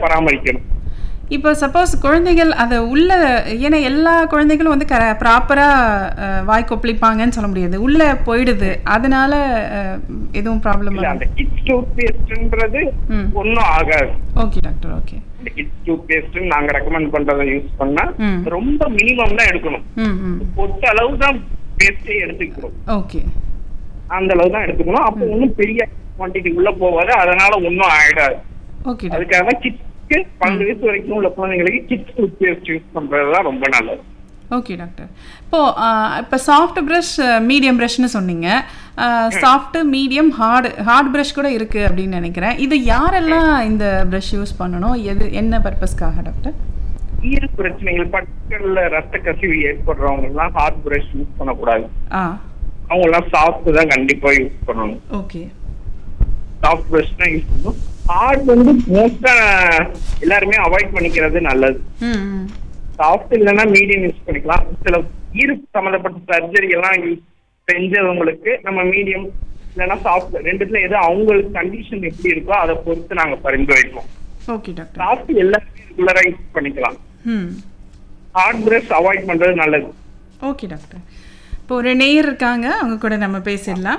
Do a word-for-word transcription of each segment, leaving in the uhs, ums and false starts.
பராமரிக்கணும். இப்போ சப்போஸ் குழந்தைகள் அதை உள்ள, ஏன்னா எல்லா குழந்தைகளும் வந்து க ப்ராப்பராக வாய் கொப்பளிப்பாங்கன்னு சொல்ல முடியாது, உள்ளே போயிடுது, அதனால அஹ், எதுவும் ப்ராப்ளம் இல்ல அந்த கிட்ஸ் டூத் பேஸ்ட்ன்றது ம் ஒன்றும் ஆகாது. Okay doctor. ஓகே. இந்த கிட்ஸ் டூத் பேஸ்ட் நாங்க ரெக்கமெண்ட் பண்றதை யூஸ் பண்ணா ம் ரொம்ப மினிமம் தான் எடுக்கணும். ம் ம் பொறுத்த அளவு தான் பேஸ்டே எடுத்துக்கணும். ஓகே. அந்த அளவு தான் எடுத்துக்கணும். அப்போ ஒன்றும் பெரிய குவான்டிட்டி உள்ள போகாது, அதனால ஒன்றும் ஆயிடாது. Okay doctor. அதுக்காக கிட்ஸ்க்கு பன்னெண்டு வயசு வரைக்கும் உள்ள குழந்தைங்களுக்கு கிட்ஸ் டூத் பேஸ்ட் யூஸ் பண்றது தான் ரொம்ப நல்லது. Okay doctor. இப்போது இப்போ சாஃப்ட் ப்ரஷ், மீடியம் ப்ரஷ்னு சொன்னீங்க. Soft, medium, hard heart brush கூட இருக்குது அப்படின்னு நினைக்கிறேன். இது யாரெல்லாம் இந்த ப்ரஷ் யூஸ் பண்ணணும், எது என்ன பர்பஸ்க்காக டாக்டர்? ஈர பிரச்சனைகள், பற்கள்ல ரத்த கசிவு ஏற்படுறவங்க எல்லாம் ஹார்ட் பிரஷ் யூஸ் பண்ணக்கூடாது. ஆ அவங்க எல்லாம் சாஃப்ட் தான் கண்டிப்பா யூஸ் பண்ணணும். ஓகே. சாஃப்ட் பிரஷ் தான் யூஸ் பண்ணணும். ஹார்ட் வந்து மோஸ்டா எல்லாருமே அவாய்ட் பண்ணிக்கிறது நல்லது. ம் ம் சாஃப்ட் இல்லைன்னா மீடியம் யூஸ் பண்ணிக்கலாம். சில ஈர்ப்பு சம்மந்தப்பட்ட சர்ஜரி எல்லாம் யூஸ் செஞ்சவங்களுக்கு நம்ம மீடியம் இல்லைன்னா சாஃப்ட் ரெண்டுத்துல எது அவங்களுக்கு கண்டிஷன் எப்படி இருக்கோ அதை பொறுத்து நாங்க பரிந்துரைப்போம். Okay doctor. சாஃப்ட் எல்லாருமே ரெகுலரா யூஸ் பண்ணிக்கலாம். ம் ஹார்ட் பிரஷ் அவாய்ட் பண்றது நல்லது. Okay doctor. இப்போ ஒரு நேயர் இருக்காங்க, அவங்க கூட நம்ம பேசிடலாம்.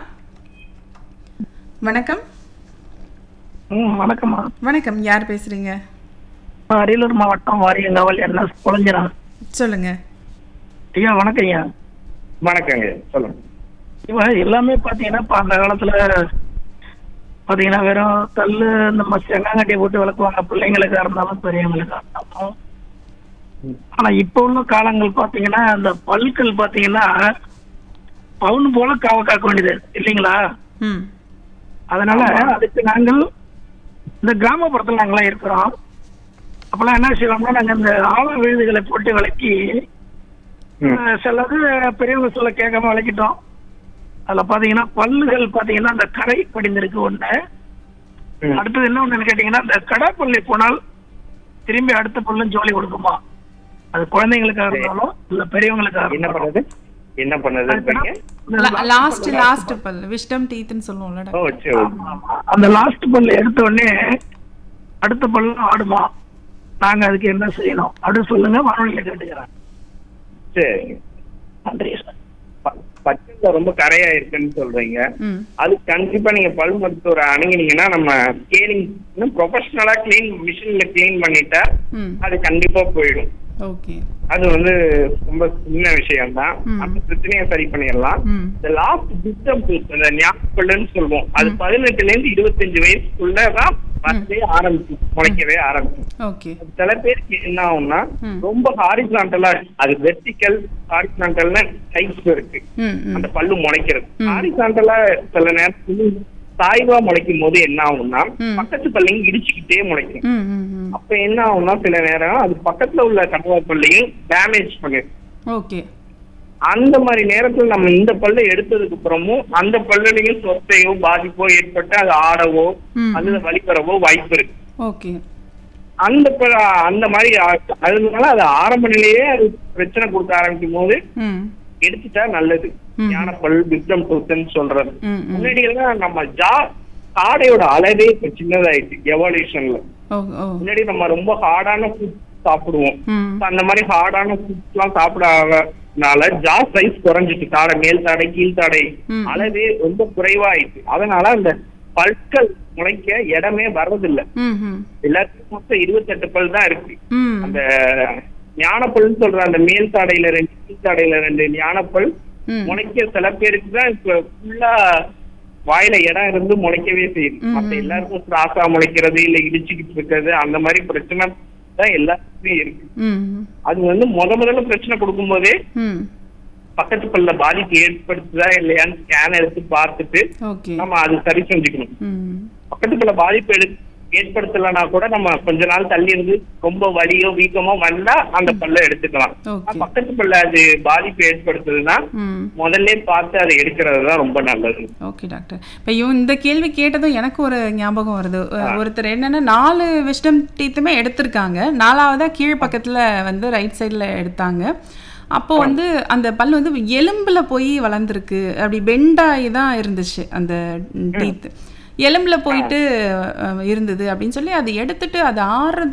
வணக்கம். ம் வணக்கம்மா. வணக்கம், யார் பேசுறீங்க? நான் அரியலூர் மாவட்டம் வாரியங்காவல் என்ன குழஞ்சிரன். சொல்லுங்க. ஐயா வணக்கம் ஐயா. வணக்கங்க, சொல்லுங்க. இவ எல்லாமே பாத்தீங்கன்னா இப்ப அந்த காலத்துல பாத்தீங்கன்னா வெறும் கல்லு இந்த மாதிரி செங்காங்கட்டியை போட்டு விளக்குவாங்க, பிள்ளைங்களுக்கா இருந்தாலும் பெரியவங்களுக்கா இருந்தாலும். ஆனா இப்ப உள்ள காலங்கள் பாத்தீங்கன்னா அந்த பல்கள் பாத்தீங்கன்னா பவுன் போல காவ காக்க வேண்டியது இல்லைங்களா? ம் அதனால அதுக்கு நாங்கள் இந்த கிராமப்புறத்துல நாங்களாம் இருக்கிறோம். அப்பெல்லாம் என்ன செய்வோம்னா நாங்க இந்த ஆழ விழுதுகளை போட்டு விளக்கி சிலது பெரியவங்க சொல்ல கேட்காம விளக்கிட்டோம். அதுல பாத்தீங்கன்னா பல்லுகள் பாத்தீங்கன்னா அந்த கரை படிந்திருக்கு ஒண்ணு. அடுத்தது என்ன ஒண்ணு கேட்டீங்கன்னா இந்த கடாப்பள்ளி போனால் திரும்பி அடுத்த பல்லும் ஜோலி கொடுக்குமா? அது குழந்தைங்களுக்காக இருந்தாலும் இல்ல பெரியவங்களுக்காக என்ன பண்றது என்ன பண்ணது லாஸ்ட் லாஸ்ட் பல் விஸ்டம் டீத்னு சொல்லுவோம்ல டாக்டர். அந்த லாஸ்ட் பல் எடுத்த உடனே அடுத்த பல்லு ஆடுமா? நாங்க அதுக்கு என்ன செய்யணும் அப்படின்னு சொல்லுங்க, வானொலியில கேட்டுக்கிறேன். சரி, நன்றி சார். பச்சை ரொம்ப கரையா இருக்குன்னு சொல்றீங்க, அது கண்டிப்பா நீங்க பல் மருத்துவரை அணுகினீங்கன்னா நம்ம ஸ்கேனிங் ப்ரொஃபஷனலா கிளீன் மிஷின்ல கிளீன் பண்ணிட்டா அது கண்டிப்பா போயிடும். ஓகே. அது வந்து ரொம்ப சின்ன விஷயம் தான், அந்த பிரச்சனையை சரி பண்ணிடலாம். இந்த லாஸ்ட் விஸ்டம் டூத் இந்த ஞாபகம்னு சொல்லுவோம், அது பதினெட்டுல இருந்து இருபத்தஞ்சு வயசுக்குள்ளதான் வரவே ஆரம்பிக்கும், முளைக்கவே ஆரம்பிக்கும். சில பேருக்கு என்ன ஆகும்னா ரொம்ப ஹாரிசான்டலா, அது வெர்டிக்கல் ஹாரிசான்டல்னா டைப்ஸ் இருக்கு அந்த பல்லு முளைக்கிறது. ஹாரிசான்டலா சில நேரத்துல சாய்வா முளைக்கும் போது என்ன ஆகும்னா பக்கத்து பல்லையும் இடிச்சுக்கிட்டே முளைக்கும். அப்ப என்ன ஆகும்னா சில நேரம் அது பக்கத்துல உள்ள கடவா பல்லையும் டேமேஜ் பண்ணிடும். அந்த மாதிரி நேரத்துல நம்ம இந்த பல்லை எடுத்ததுக்கு அப்புறமும் அந்த பல்லுலையும் சொத்தையோ பாதிப்போ ஏற்பட்டு அது ஆடவோ அல்லது வலிப்பெறவோ வாய்ப்பு இருக்கு. அந்த அந்த மாதிரி அதனால அது ஆரம்ப நிலையே அது பிரச்சனை கொடுக்க ஆரம்பிக்கும் போது எடுத்துட்டா நல்லது. ஞானப்பல் விஸ்டம் டூத்னு சொல்றது. முன்னாடி எல்லாம் நம்ம ஜா காடையோட அளவே இப்ப சின்னதாயிடுச்சு எவல்யூஷன்ல. முன்னாடி நம்ம ரொம்ப ஹார்டான ஃபுட் சாப்பிடுவோம், அந்த மாதிரி ஹார்டான ஃபுட்ஸ் எல்லாம் சாப்பிடாதனால ஜா சைஸ் குறைஞ்சிட்டு, தாடை மேல் தாடை கீழ் தாடை அளவே ரொம்ப குறைவாயிடுச்சு. அதனால அந்த பற்கள் முளைக்க இடமே வர்றதில்லை. எல்லாத்துக்கும் மொத்தம் இருபத்தி எட்டு பல் தான் இருக்கு. அந்த ஞானப்பல் சொல்ற அந்த மேல் தாடையில ரெண்டு கீழ் தாடையில ரெண்டு ஞானப்பல் முளைக்க சில பேருக்கு தான் இப்ப ஃபுல்லா வாயில இடம் இருந்து முளைக்கவே செய்யுது. மத்த எல்லாருக்கும் கிராஸா முளைக்கிறது இல்ல இடிச்சுக்கிட்டு இருக்கிறது அந்த மாதிரி பிரச்சனை தான் எல்லாருக்குமே இருக்கு. அது வந்து முத முதல்ல பிரச்சனை கொடுக்கும் போதே பக்கத்து பல்ல பாதிப்பு ஏற்படுத்துதா இல்லையான்னு ஸ்கேன் எடுத்து பார்த்துட்டு நம்ம அது சரி செஞ்சுக்கணும். பக்கத்து பல்ல பாதிப்பு எடுத்து ஏற்படுத்தலன்னா கூட நம்ம கொஞ்ச நாள் தள்ளி இருந்து ரொம்ப வலியோ வீக்கமோ வந்தா அந்த பல்ல எடுத்துக்கலாம். பக்கத்து பல்ல அது பாதிப்பு ஏற்படுத்துதுன்னா முதல்ல பார்த்து அதை எடுக்கிறது தான் ரொம்ப நல்லது. Okay doctor. இப்போ இந்த கேள்வி கேட்டதும் எனக்கு ஒரு ஞாபகம் வருது. ஒருத்தர் என்னன்னா நாலு விஸ்டம் டீத்துமே எடுத்திருக்காங்க, நாலாவதா கீழ் பக்கத்துல வந்து ரைட் சைட்ல எடுத்தாங்க. அப்போ வந்து அந்த பல் வந்து எலும்புல போய் வளர்ந்துருக்கு, அப்படி பெண்டாகி தான் இருந்துச்சு அந்த டீத்து, எலும்புல போயிட்டு இருந்தது அப்படின்னு சொல்லி அதை எடுத்துட்டு அது ஆறுறது